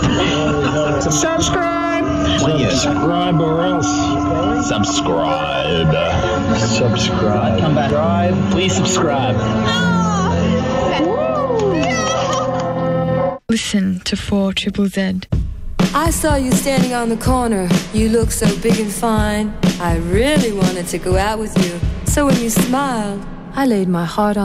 Subscribe. Please. Subscribe or else. Subscribe. Subscribe. Come back. Please subscribe. Listen to 4ZZZ. I saw you standing on the corner. You looked so big and fine. I really wanted to go out with you. So when you smiled, I laid my heart on